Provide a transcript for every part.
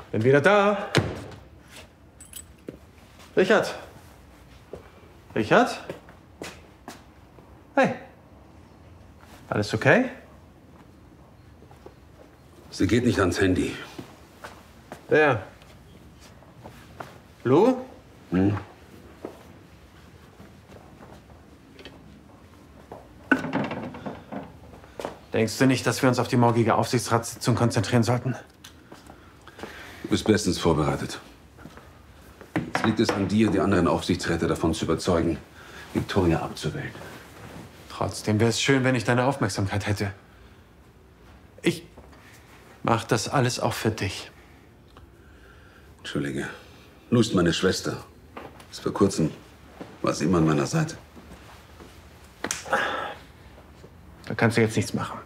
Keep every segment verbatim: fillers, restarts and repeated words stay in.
Bin wieder da. Richard. Richard? Hey. Alles okay? Sie geht nicht ans Handy. Wer? Lou? Hm? Denkst du nicht, dass wir uns auf die morgige Aufsichtsratssitzung konzentrieren sollten? Du bist bestens vorbereitet. Jetzt liegt es an dir, die anderen Aufsichtsräte davon zu überzeugen, Victoria abzuwählen. Trotzdem wäre es schön, wenn ich deine Aufmerksamkeit hätte. Ich mach das alles auch für dich. Entschuldige. Lou ist meine Schwester. Bis vor kurzem war sie immer an meiner Seite. Da kannst du jetzt nichts machen.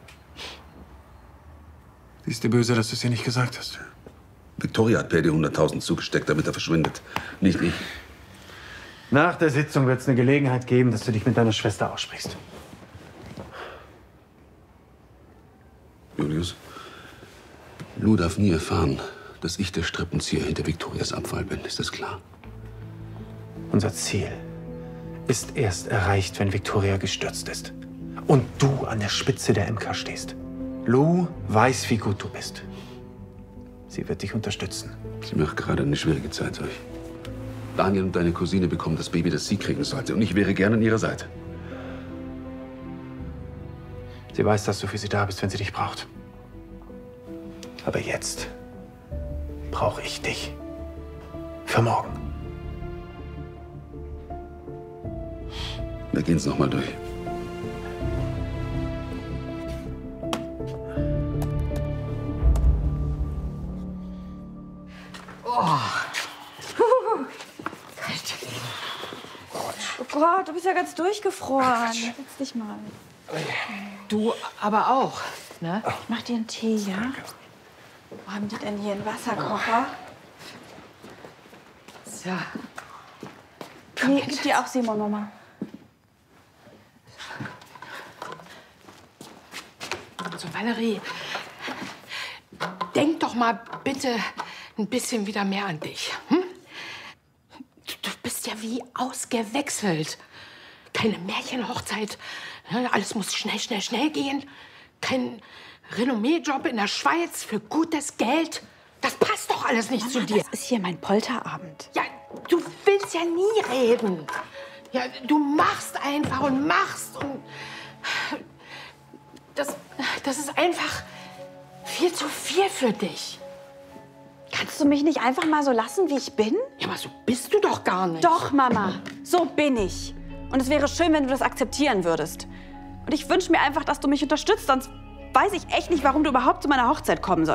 Sie ist dir böse, dass du es ihr nicht gesagt hast. Victoria hat Paddy hunderttausend zugesteckt, damit er verschwindet. Nicht ich. Nach der Sitzung wird es eine Gelegenheit geben, dass du dich mit deiner Schwester aussprichst. Julius, Lou darf nie erfahren, dass ich der Strippenzieher hinter Victorias Abfall bin. Ist das klar? Unser Ziel ist erst erreicht, wenn Victoria gestürzt ist. Und du an der Spitze der M K stehst. Lou weiß, wie gut du bist. Sie wird dich unterstützen. Sie macht gerade eine schwierige Zeit durch. Daniel und deine Cousine bekommen das Baby, das sie kriegen sollte. Und ich wäre gerne an ihrer Seite. Sie weiß, dass du für sie da bist, wenn sie dich braucht. Aber jetzt brauche ich dich. Für morgen. Wir gehen es noch mal durch. Oh Gott, du bist ja ganz durchgefroren. Setz dich mal. Du aber auch, ne? Ich mach dir einen Tee, ja? Wo haben die denn hier einen Wasserkocher? So. Nee, gib dir auch Simon nochmal. So, Valerie, denk doch mal bitte ein bisschen wieder mehr an dich. Hm? Du, du bist ja wie ausgewechselt. Keine Märchenhochzeit. Ne? Alles muss schnell, schnell, schnell gehen. Kein Renommee-Job in der Schweiz für gutes Geld. Das passt doch alles nicht Mama, zu dir. das ist hier mein Polterabend. Ja, du willst ja nie reden. Ja, du machst einfach und machst und das, das ist einfach viel zu viel für dich. Kannst du mich nicht einfach mal so lassen, wie ich bin? Ja, aber so bist du doch gar nicht. Doch, Mama. So bin ich. Und es wäre schön, wenn du das akzeptieren würdest. Und ich wünsche mir einfach, dass du mich unterstützt. Sonst weiß ich echt nicht, warum du überhaupt zu meiner Hochzeit kommen sollst.